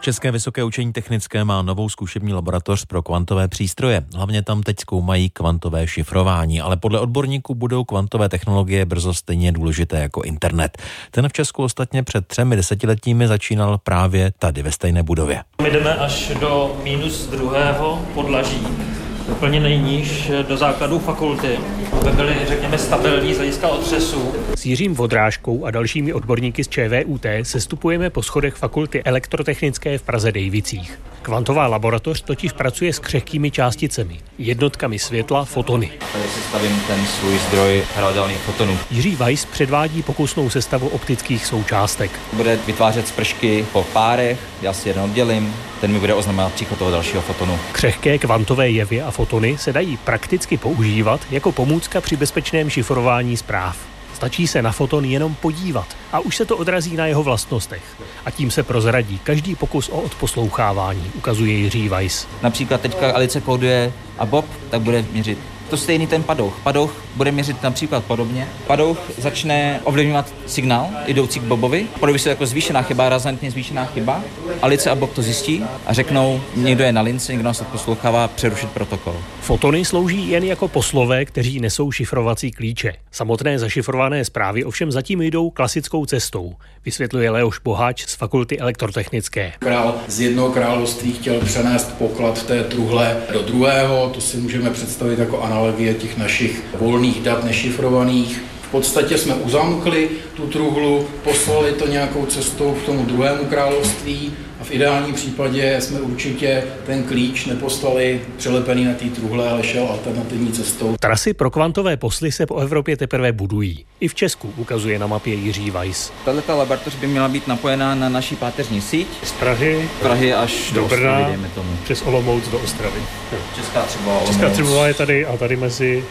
České vysoké učení technické má novou zkušební laboratoř pro kvantové přístroje. Hlavně tam teď zkoumají kvantové šifrování, ale podle odborníků budou kvantové technologie brzo stejně důležité jako internet. Ten v Česku ostatně před 3 desetiletími začínal právě tady ve stejné budově. My jdeme až do -2. podlaží, úplně nejníž do základů fakulty, aby byly, řekněme, stabilní z hlediska otřesů. S Jiřím Vodrážkou a dalšími odborníky z ČVUT sestupujeme po schodech fakulty elektrotechnické v Praze Dejvicích. Kvantová laboratoř totiž pracuje s křehkými částicemi, jednotkami světla, fotony. Tady si stavím ten svůj zdroj hladových fotonů. Jiří Weiss předvádí pokusnou sestavu optických součástek. Bude vytvářet spršky po párech, já si jeden oddělím, ten mi bude oznamovat příchod toho dalšího fotonu. Křehké kvantové jevy a fotony se dají prakticky používat jako pomůcka při bezpečném šifrování zpráv. Stačí se na foton jenom podívat a už se to odrazí na jeho vlastnostech. A tím se prozradí každý pokus o odposlouchávání, ukazuje Jiří Weiss. Například teďka Alice kóduje a Bob tak bude měřit to stejný ten padouch. Padouch bude měřit například podobně. Padouch začne ovlivňovat signál jdoucí k Bobovi. Projeví se jako zvýšená chyba, razantně zvýšená chyba. Alice a Bob to zjistí a řeknou, někdo je na lince, někdo nás odposlouchává, přerušit protokol. Fotony slouží jen jako poslové, kteří nesou šifrovací klíče. Samotné zašifrované zprávy ovšem zatím jdou klasickou cestou, vysvětluje Leoš Boháč z fakulty elektrotechnické. Král z jednoho království chtěl přenést poklad té truhle do druhého, to si můžeme představit jako analogie těch našich volných dat nešifrovaných. V podstatě jsme uzamkli tu truhlu, poslali to nějakou cestou k tomu druhému království a v ideálním případě jsme určitě ten klíč neposlali přelepený na té truhle, ale šel alternativní cestou. Trasy pro kvantové posly se po Evropě teprve budují. I v Česku, ukazuje na mapě Jiří Weiss. Tato laboratoř by měla být napojená na naší páteřní síť. Z Prahy až do Brna, Ostravy, dejme tomu. Přes Olomouc do Ostravy. Česká Třebová je tady a tady mezi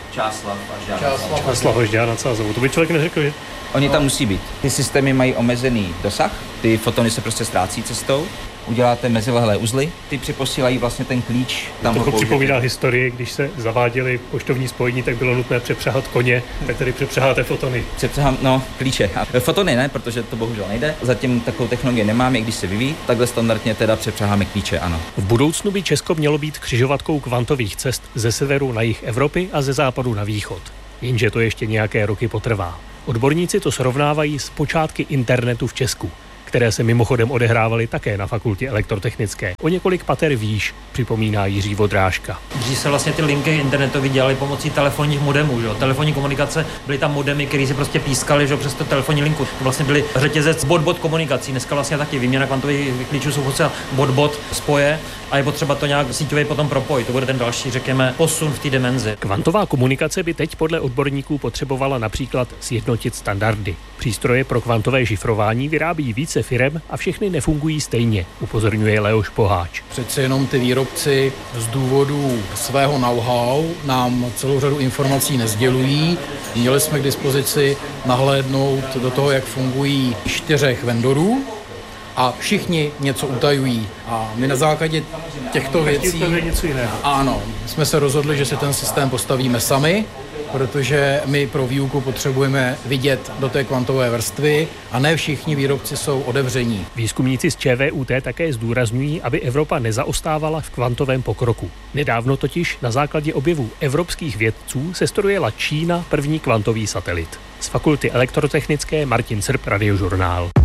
Čáslav a Žďár nad Sázavou. To by člověk neřekl, že? Oni tam musí být. Ty systémy mají omezený dosah, ty fotony se prostě ztrácí cestou. Uděláte mezilehlé uzly, ty připosílají vlastně ten klíč. Tam to připomíná historii, když se zaváděly poštovní spojení, tak bylo nutné přepřáhat koně, tak tady přepřáháte fotony. Klíče. Fotony ne, protože to bohužel nejde. Zatím takovou technologii nemáme, i když se vyvíjí, takhle standardně teda přepřáháme klíče, ano. V budoucnu by Česko mělo být křižovatkou kvantových cest ze severu na jih Evropy a ze západu na východ. Jenže to ještě nějaké roky potrvá. Odborníci to srovnávají s počátky internetu v Česku, které se mimochodem odehrávaly také na fakultě elektrotechnické. O několik pater výš, připomíná Jiří Vodrážka. Dřív se vlastně ty linky internetové dělaly pomocí telefonních modemů, že? Telefonní komunikace, byly tam modemy, které si prostě pískaly, že? Přes to telefonní linku. To vlastně byly řetězec bot-bot komunikací. Dneska vlastně taky výměna kvantových klíčů jsou vlastně bot-bot spoje a je potřeba to nějak síťově potom propojit. To bude ten další, řekněme, posun v té dimenzi. Kvantová komunikace by teď podle odborníků potřebovala například sjednotit standardy. Přístroje pro kvantové šifrování vyrábí více firem a všechny nefungují stejně, upozorňuje Leoš Boháč. Přece jenom ty výrobci z důvodu svého know-how nám celou řadu informací nesdělují. Měli jsme k dispozici nahlédnout do toho, jak fungují 4 vendorů a všichni něco utajují. A my na základě těchto věcí ano, jsme se rozhodli, že si ten systém postavíme sami, protože my pro výuku potřebujeme vidět do té kvantové vrstvy a ne všichni výrobci jsou otevření. Výzkumníci z ČVUT také zdůrazňují, aby Evropa nezaostávala v kvantovém pokroku. Nedávno totiž na základě objevů evropských vědců sestrojila Čína první kvantový satelit. Z fakulty elektrotechnické Martin Srb, Radiožurnál.